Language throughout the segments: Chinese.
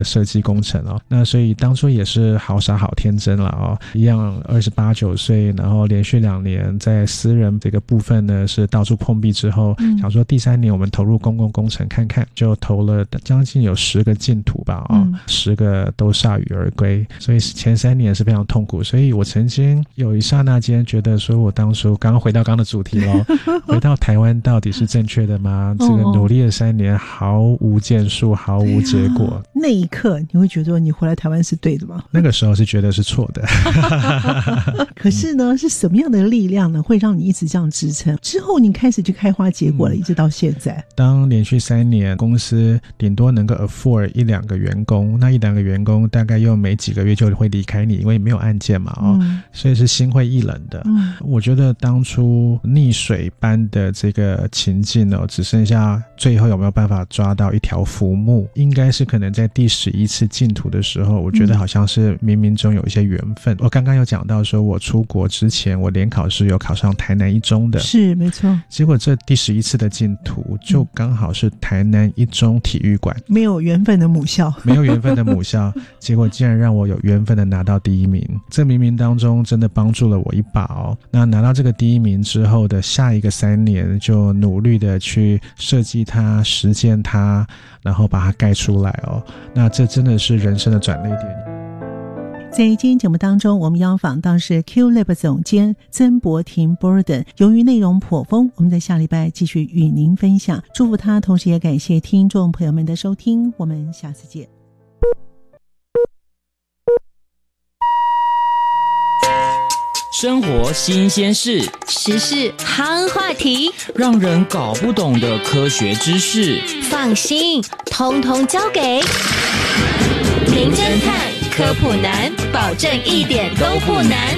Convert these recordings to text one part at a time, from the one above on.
设计工程哦。那所以当初也是好傻好天真了哦，一样28、9岁，然后连续2年在私人这个部分呢是到处碰壁之后，想说第3年我们投入公共工程看看，就投了将近有10个竞图吧10个都铩羽而归，所以前3年是非常痛苦。所以我曾经有一刹那间觉得说，我当初刚刚回到刚刚的主题咯回到台湾到底是正确的吗？这个努力了3年毫无建树，毫无结果。 那一刻你会觉得你回来台湾是对的吗？ 那个时候是觉得是错的可是呢，是什么样的力量呢会让你一直这样支撑？之后你开始就开花结果了，一直到现在。 当连续3年公司顶多能够 afford 1-2个员工，那1-2个员工大概又没几个月就会离开你，因为没有案件嘛所以是心灰意冷的我觉得当初溺水般的这个情境只剩下最后有没有办法抓到一条浮木，应该是可能在第11次竞图的时候，我觉得好像是冥冥中有一些缘分我刚刚有讲到说，我出国之前我联考是有考上台南一中的， 是没错。 结果这第11次的竞图就刚好是台南一中体育馆， 没有缘分的母校没有缘分的母校结果竟然让我有缘分的拿到第1名，这冥冥当中真的帮助了我一把那拿到这个第1名之后的下一个3年，就努力的去设计它，实践它，然后把它盖出来那这真的是人生的转捩点。 在今天节目当中，我们邀访到是 QLab 总监曾博廷 Borden。 由于内容颇丰，我们在下礼拜继续与您分享，祝福他，同时也感谢听众朋友们的收听，我们下次见。 生活新鲜事， 时事夯话题， 让人搞不懂的科学知识， 放心，通通交给名侦探科普男，保证一点都不难。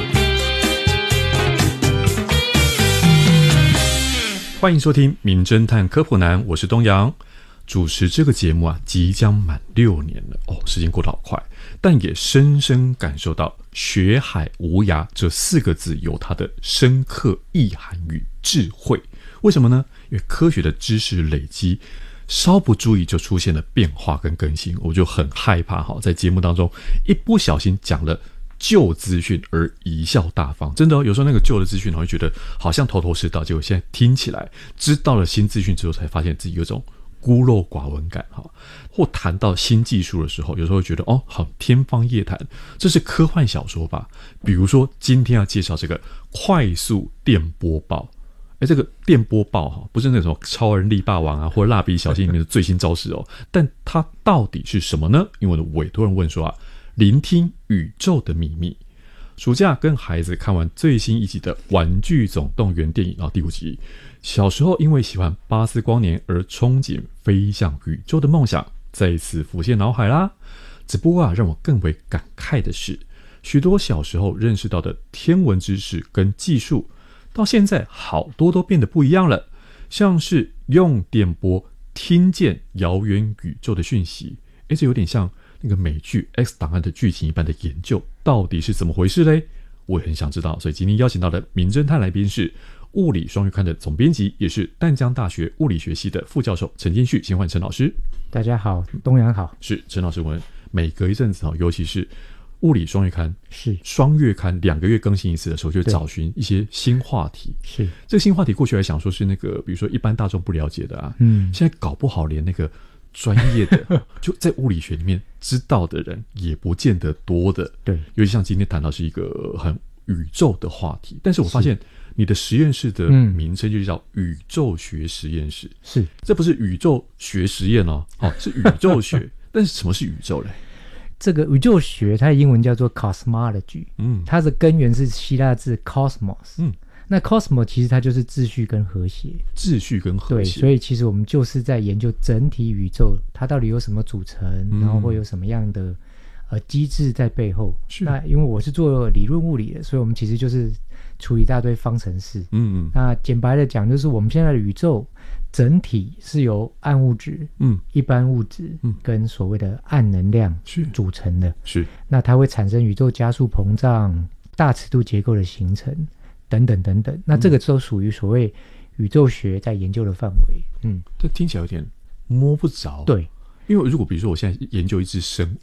欢迎收听名侦探科普男，我是东阳。主持这个节目即将满6年了时间过得好快，但也深深感受到学海无涯这4个字有它的深刻意涵与智慧。为什么呢？因为科学的知识累积稍不注意就出现了变化跟更新，我就很害怕在节目当中一不小心讲了旧资讯而贻笑大方。真的有时候那个旧的资讯会觉得好像头头是道，结果现在听起来知道了新资讯之后才发现自己有种孤陋寡闻感或谈到新技术的时候，有时候会觉得好天方夜谭，这是科幻小说吧。比如说今天要介绍这个快速电波报，这个电波报不是那种超人力霸王或蜡笔小新里面的最新招式但它到底是什么呢？因为我的委托人问说聆听宇宙的秘密。暑假跟孩子看完最新一集的《玩具总动员》电影第5集，小时候因为喜欢巴斯光年而憧憬飞向宇宙的梦想再次浮现脑海啦。只不过让我更为感慨的是，许多小时候认识到的天文知识跟技术，到现在好多都变得不一样了。像是用电波听见遥远宇宙的讯息，这有点像那个美剧 X 档案的剧情一般的研究，到底是怎么回事嘞？我也很想知道，所以今天邀请到的名侦探来宾是物理双月刊的总编辑，也是淡江大学物理学系的副教授陈金旭，先换陈老师。 大家好，东阳好。 是陈老师，我们每隔一阵子尤其是物理双月刊是双月刊2个月更新一次的时候，就会找寻一些新话题。 是这个新话题过去还想说是那个比如说一般大众不了解的现在搞不好连那个专业的就在物理学里面知道的人也不见得多的。 对， 尤其像今天谈到是一个很宇宙的话题，但是我发现你的实验室的名称就叫宇宙学实验室。 是， 这不是宇宙学实验是宇宙学但是什么是宇宙嘞？ 这个宇宙学它的英文叫做 cosmology，它的根源是希腊字 cosmos，那 cosmos 其实它就是秩序跟和谐， 秩序跟和谐。 对，所以其实我们就是在研究整体宇宙它到底有什么组成，然后会有什么样的机制在背后。那因为我是做理论物理的，所以我们其实就是处理一大堆方程式。那简白的讲，就是我们现在的宇宙整体是由暗物质、一般物质跟所谓的暗能量组成的。 是， 那它会产生宇宙加速膨胀、大尺度结构的形成等等等等。那这个都属于所谓宇宙学在研究的范围。 这听起来有点摸不着。 对， 因因为如果比如说我现在研究一只生